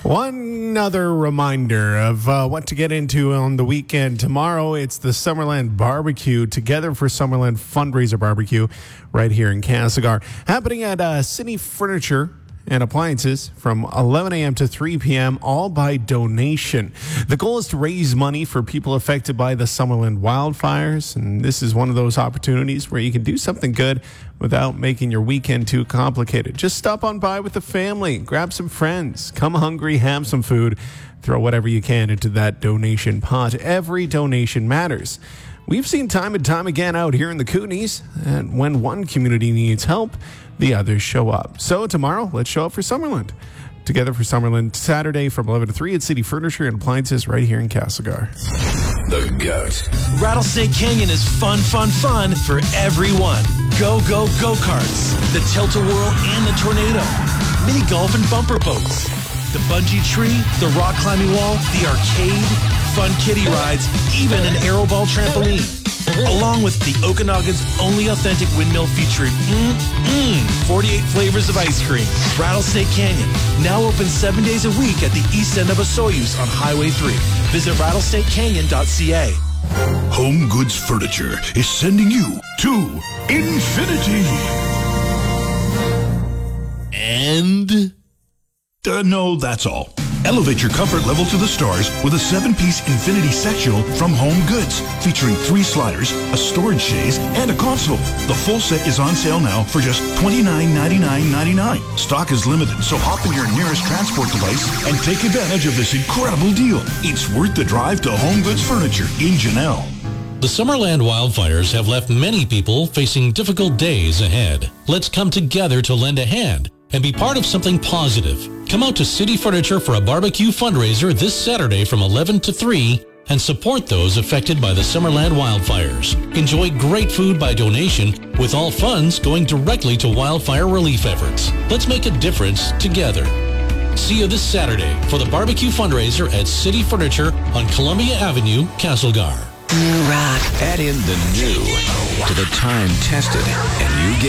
One other reminder of what to get into on the weekend. Tomorrow, it's the Summerland Barbecue, Together for Summerland fundraiser barbecue right here in Castlegar. Happening at City Furniture and Appliances from 11 a.m. to 3 p.m., all by donation. The goal is to raise money for people affected by the Summerland wildfires, and this is one of those opportunities where you can do something good without making your weekend too complicated. Just stop on by with the family, grab some friends, come hungry, have some food, throw whatever you can into that donation pot. Every donation matters. We've seen time and time again out here in the Kootenays, and when one community needs help, the others show up. So tomorrow, let's show up for Summerland. Together for Summerland, Saturday from 11 to 3 at City Furniture and Appliances right here in Castlegar. The GOAT. Rattlesnake Canyon is fun for everyone. Go karts, the tilt-a-whirl and the tornado, mini golf and bumper boats, the bungee tree, the rock climbing wall, the arcade, fun kiddie rides, even an aeroball trampoline. Along with the Okanagan's only authentic windmill featuring 48 flavors of ice cream. Rattlesnake Canyon, now open 7 days a week at the east end of Osoyoos on Highway 3. Visit rattlesnakecanyon.ca. Home Goods Furniture is sending you to infinity. And? No, that's all. Elevate your comfort level to the stars with a 7-piece infinity sectional from Home Goods, featuring 3 sliders, a storage chaise, and a console. The full set is on sale now for just $29.99.99. Stock is limited, so hop in your nearest transport device and take advantage of this incredible deal. It's worth the drive to Home Goods Furniture in Janelle. The Summerland wildfires have left many people facing difficult days ahead. Let's come together to lend a hand and be part of something positive. Come out to City Furniture for a barbecue fundraiser this Saturday from 11 to 3 and support those affected by the Summerland wildfires. Enjoy great food by donation, with all funds going directly to wildfire relief efforts. Let's make a difference together. See you this Saturday for the barbecue fundraiser at City Furniture on Columbia Avenue, Castlegar. New rock. Add in the new to the time-tested, and you get